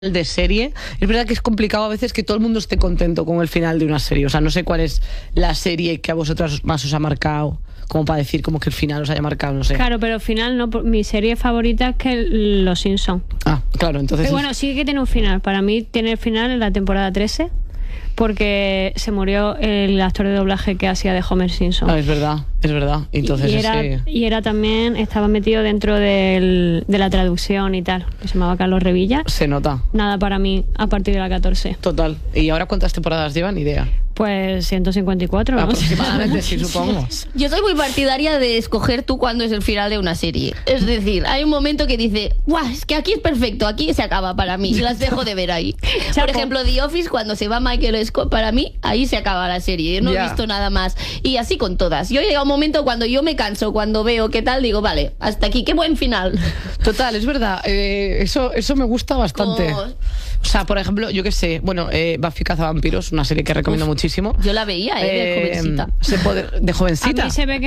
de serie, es verdad que es complicado a veces que todo el mundo esté contento con el final de una serie. O sea, no sé cuál es la serie que a vosotras más os ha marcado, como para decir como que el final os haya marcado, no sé. Claro, pero el final no. Mi serie favorita es que Los Simpsons. Ah, claro, entonces... Pero bueno, sí que tiene un final. Para mí tiene el final en la temporada 13, porque se murió el actor de doblaje que hacía de Homer Simpson. Ah, es verdad, es verdad. Entonces y era también, estaba metido dentro de la traducción y tal, que se llamaba Carlos Revilla. Se nota. Nada para mí a partir de la 14. Total. ¿Y ahora cuántas temporadas llevan? Ni idea. Pues 154, ¿no? Aproximadamente, sí, supongo. Yo soy muy partidaria de escoger tú cuándo es el final de una serie. Es decir, hay un momento que dice, ¡guau! Es que aquí es perfecto, aquí se acaba para mí. Y las dejo de ver ahí. Por ejemplo, The Office, cuando se va Michael Scott, para mí, ahí se acaba la serie. Yo no he visto nada más. Y así con todas. Yo llega un momento cuando yo me canso, cuando veo qué tal, digo, vale, hasta aquí, qué buen final. Total, es verdad. Eso me gusta bastante. O sea, por ejemplo, yo qué sé, bueno, Buffy Cazavampiros, una serie que recomiendo muchísimo. Yo la veía, de jovencita. ¿De jovencita? A mí se ve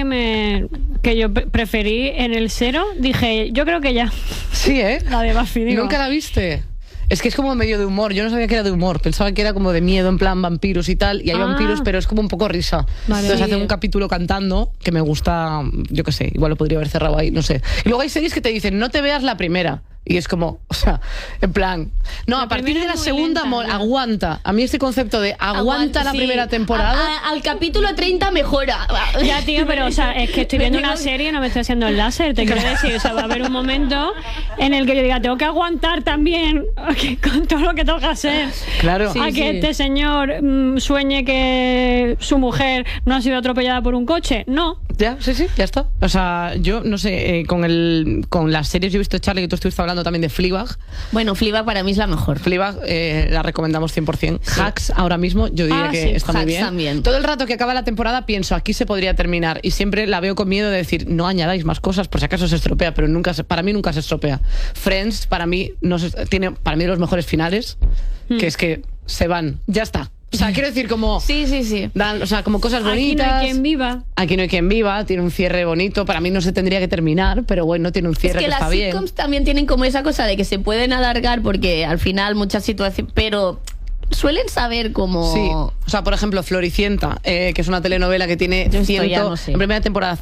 que yo preferí en el 0, dije, yo creo que ya. Sí, ¿eh? La de Buffy, digo. ¿Nunca la viste? Es que es como medio de humor. Yo no sabía que era de humor. Pensaba que era como de miedo, en plan vampiros y tal. Y hay vampiros, pero es como un poco risa. Vale. Entonces hacen un capítulo cantando que me gusta, yo qué sé, igual lo podría haber cerrado ahí, no sé. Y luego hay series que te dicen, no te veas la primera. Y es como, o sea, en plan... No, a partir de la segunda, aguanta. A mí este concepto de aguanta la primera temporada... Al capítulo 30 mejora. Ya, tío, pero o sea, es que estoy viendo una serie, no me estoy haciendo el láser, te quiero decir. O sea, va a haber un momento en el que yo diga, tengo que aguantar también con todo lo que tengo que hacer. Claro. Que este señor sueñe que su mujer no ha sido atropellada por un coche. No. Ya, sí, ya está. O sea, yo no sé, con las series yo he visto, Charlie, que tú estuviste hablando también de Fleabag. Bueno, Fleabag para mí es la mejor. Fleabag la recomendamos 100%. Sí. Hacks ahora mismo yo diría que está muy bien. También. Todo el rato que acaba la temporada pienso, aquí se podría terminar, y siempre la veo con miedo de decir, no añadáis más cosas por si acaso se estropea, pero para mí nunca se estropea. Friends para mí tiene para mí los mejores finales, que es que se van, ya está. O sea, quiero decir, como... Sí. O sea, como cosas bonitas. Aquí no hay quien viva. Aquí no hay quien viva, tiene un cierre bonito. Para mí no se tendría que terminar, pero bueno, tiene un cierre que está bien. Es que las sitcoms también tienen como esa cosa de que se pueden alargar porque al final muchas situaciones... Pero... suelen saber cómo... Sí, o sea, por ejemplo, Floricienta, que es una telenovela que tiene en primera temporada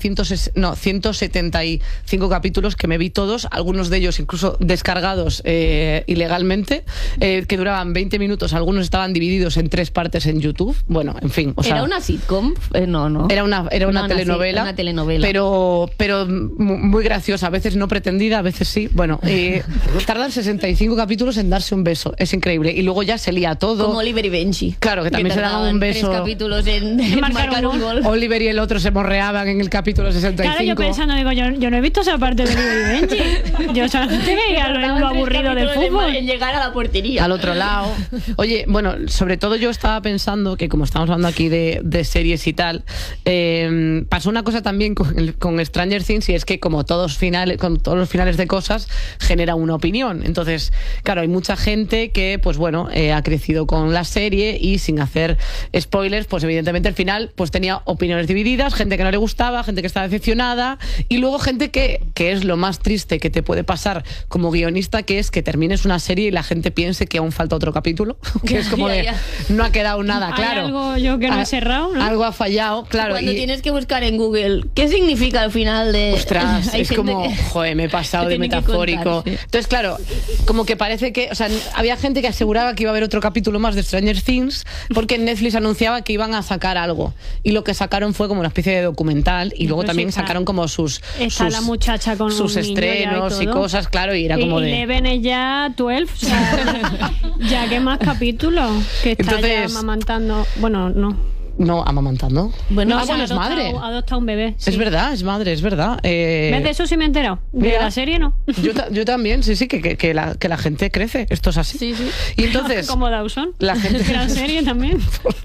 175 capítulos, que me vi todos, algunos de ellos incluso descargados ilegalmente, que duraban 20 minutos, algunos estaban divididos en 3 partes en YouTube. Bueno, en fin, o sea... ¿Era una sitcom? No. Era una telenovela. Una telenovela. Pero muy graciosa, a veces no pretendida, a veces sí. Bueno, tardan 65 capítulos en darse un beso, es increíble. Y luego ya se lía todo. Como Oliver y Benji. Claro, que también se daban un beso. 3 capítulos en marcar un gol. Oliver y el otro se morreaban en el capítulo 65. Claro, yo pensando, digo, yo no he visto esa parte de Oliver y Benji. Yo solamente veía lo aburrido del fútbol. En llegar a la portería. Al otro lado. Oye, bueno, sobre todo yo estaba pensando que como estamos hablando aquí de series y tal, pasó una cosa también con Stranger Things, y es que con todos los finales de cosas genera una opinión. Entonces, claro, hay mucha gente que, pues bueno, ha crecido con la serie y sin hacer spoilers, pues evidentemente al final pues tenía opiniones divididas, gente que no le gustaba, gente que estaba decepcionada, y luego gente que es lo más triste que te puede pasar como guionista, que es que termines una serie y la gente piense que aún falta otro capítulo, que es como no ha quedado nada, claro. Hay algo yo que no he cerrado, ¿no? Algo ha fallado, claro. Cuando tienes que buscar en Google ¿qué significa el final de... Ostras, es como, joder, me he pasado de metafórico. Contar, sí. Entonces, claro, como que parece que, o sea, había gente que aseguraba que iba a haber otro capítulo más de Stranger Things, porque Netflix anunciaba que iban a sacar algo, y lo que sacaron fue como una especie de documental, y luego también sacaron como sus la muchacha con sus estrenos y cosas, claro, y era como de... Eleven es ya 12, o sea, ya que más capítulos, que está ya amamantando, bueno, no, amamantando. Bueno, es madre. Adopta un bebé. Sí. Es verdad, es madre, es verdad. ¿Ves? De eso sí me he enterado. De la serie no. Yo también, sí, que la gente crece. Esto es así. Sí. Y entonces... Como Dawson. La gente... La serie también.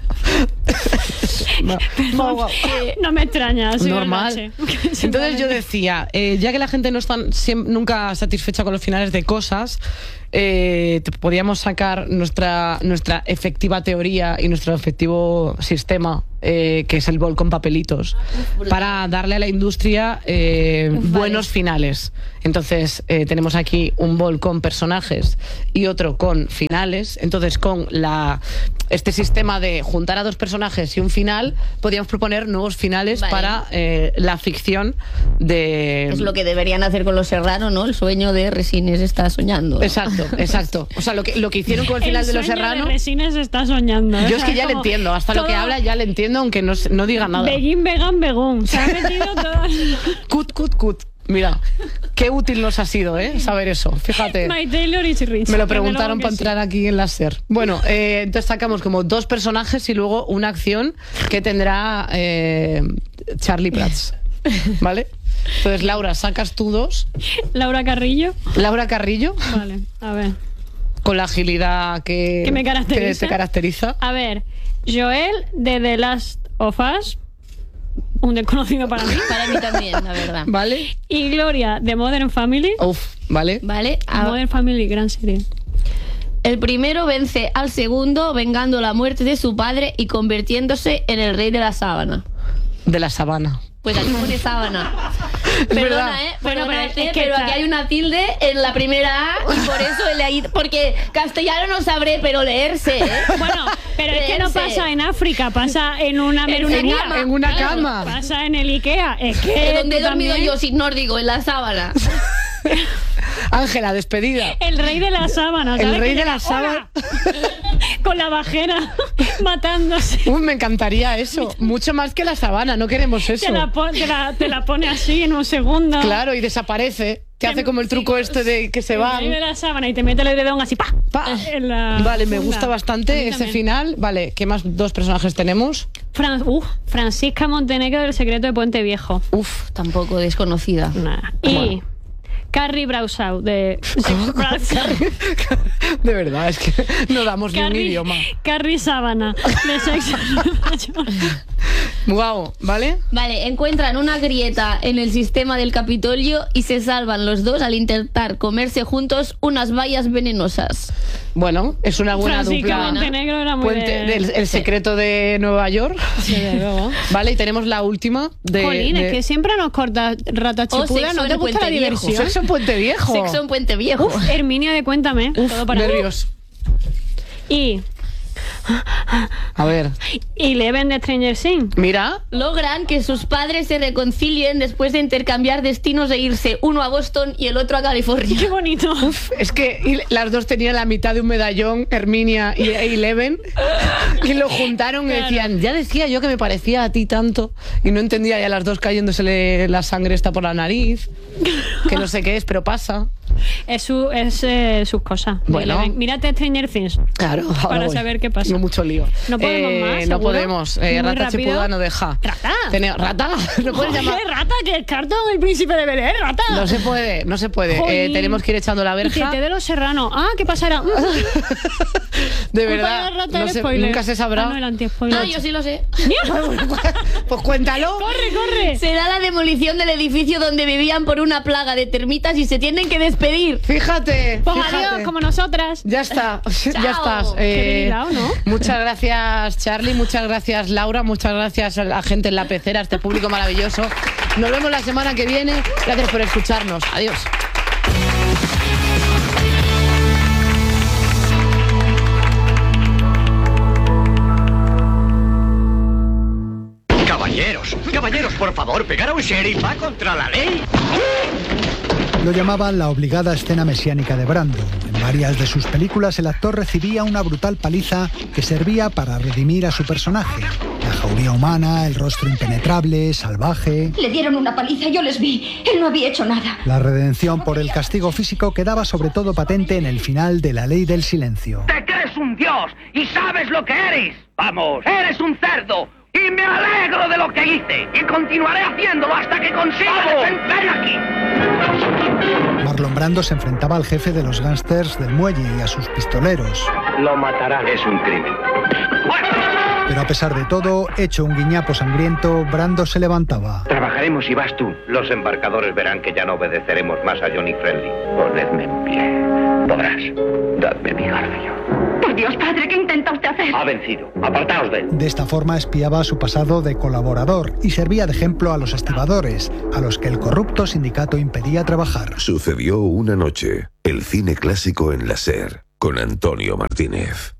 No me extraña. Normal. Entonces yo decía, ya que la gente no está nunca satisfecha con los finales de cosas, podíamos sacar nuestra efectiva teoría y nuestro efectivo sistema, que es el bol con papelitos, para darle a la industria buenos finales. Entonces tenemos aquí un bol con personajes y otro con finales. Entonces con este sistema de juntar a dos personajes y un final, podríamos proponer nuevos finales para la ficción de... Es lo que deberían hacer con Los Serrano, ¿no? El sueño de Resines está soñando. Exacto. O sea, lo que hicieron con el final de Los Serrano... de Resines está soñando. Yo es que ya le entiendo, hasta lo que habla ya le entiendo, aunque no diga nada. Begin, vegan, begón. Se ha metido todo. Cut. Mira, qué útil nos ha sido, saber eso. Fíjate. My Taylor is rich. Me lo preguntaron para entrar aquí en la SER. Bueno, entonces sacamos como dos personajes y luego una acción que tendrá Charlie Prats. ¿Vale? Entonces, Laura, sacas tú dos. Laura Carrillo. Vale, a ver. Con la agilidad que me caracteriza. Que te caracteriza. A ver, Joel de The Last of Us. Un desconocido para mí. Para mí también, la verdad. Vale. Y Gloria de Modern Family. Vale. Modern Family, gran serie. El primero vence al segundo vengando la muerte de su padre y convirtiéndose en el rey de la sábana. De la sabana. Pues aquí pone sábana. Perdona, pero aquí hay una tilde en la primera A y por eso he leído, porque castellano no sabré, pero leerse. Bueno, pero es que no pasa en África, pasa en una cama. En una cama. Pasa en el Ikea. Es que donde he dormido yo, sin nórdico, en la sábana. Ángela, despedida. El rey de la sábana, ¿sabes? El rey de la sábana. Con la bajera, matándose. Me encantaría eso. Mucho más que la sabana, no queremos eso. Te la pone así en un segundo. Claro, y desaparece. Que hace como el truco de que se va. El rey de la sábana y te mete el dedón así, ¡pa! Vale, me gusta bastante ese final. Vale, ¿qué más dos personajes tenemos? Francisca Montenegro del Secreto de Puente Viejo. Tampoco desconocida. Nah. Y Carrie Bradshaw de... De verdad, es que no damos ni un idioma. Carrie Sábana de Sexo. Wow, ¿vale? Vale, encuentran una grieta en el sistema del Capitolio y se salvan los dos al intentar comerse juntos unas bayas venenosas. Bueno, es una buena dupla. Montenegro era muy El secreto de Nueva York. Sí, de luego. Vale, y tenemos la última de... Jolín, es que siempre nos corta Rata Chipuda. ¿No te gusta la diversión? Sexo en Puente Viejo. Sexo en Puente Viejo. Herminia de Cuéntame. Todo para nervios. Y... A ver. Y Eleven de Stranger Things. Mira. Logran que sus padres se reconcilien después de intercambiar destinos e irse uno a Boston y el otro a California. Qué bonito. Es que las dos tenían la mitad de un medallón, Herminia y Eleven, y lo juntaron y decían, ya decía yo que me parecía a ti tanto, y no entendía ya las dos cayéndosele la sangre esta por la nariz, que no sé qué es, pero pasa. Es sus cosas. Bueno. Mírate Stranger Things. Claro. Para saber qué pasa. No mucho lío. No podemos más, no podemos. Rata Chipuda no deja. ¿Rata? ¿Rata? No puedes llamar. Rata, que es Carton, el príncipe de Bel-Air, Rata. No se puede. Tenemos que ir echando la verja. Y de Los Serrano. ¿Qué pasará? De verdad. Nunca se sabrá. No, el anti-spoiler. Yo sí lo sé. Pues cuéntalo. Corre. Será la demolición del edificio donde vivían por una plaga de termitas y se tienen que despedir. Fíjate. Pues adiós, como nosotras. Ya está. Ya estás. ¿no? Muchas gracias, Charlie. Muchas gracias, Laura. Muchas gracias a la gente en la pecera, a este público maravilloso. Nos vemos la semana que viene. Gracias por escucharnos. Adiós. Caballeros, por favor, pegar a un sheriff va contra la ley. Lo llamaban la obligada escena mesiánica de Brando. En varias de sus películas el actor recibía una brutal paliza que servía para redimir a su personaje. La jauría humana, el rostro impenetrable, salvaje... Le dieron una paliza, yo les vi. Él no había hecho nada. La redención por el castigo físico quedaba sobre todo patente en el final de La Ley del Silencio. ¡Te crees un dios y sabes lo que eres! ¡Vamos, eres un cerdo! ¡Y me alegro de lo que hice! ¡Y continuaré haciéndolo hasta que consiga defender aquí! Marlon Brando se enfrentaba al jefe de los gángsters del muelle y a sus pistoleros. Lo matarán, es un crimen. Pero a pesar de todo, hecho un guiñapo sangriento, Brando se levantaba. Trabajaremos y vas tú. Los embarcadores verán que ya no obedeceremos más a Johnny Friendly. Ponedme en pie. Podrás. Dadme mi garfio. Por Dios, padre, ¿qué intenta usted que hacer. Ha vencido. Apartaos de él. De esta forma espiaba su pasado de colaborador y servía de ejemplo a los estibadores, a los que el corrupto sindicato impedía trabajar. Sucedió una noche. El cine clásico en la SER, con Antonio Martínez.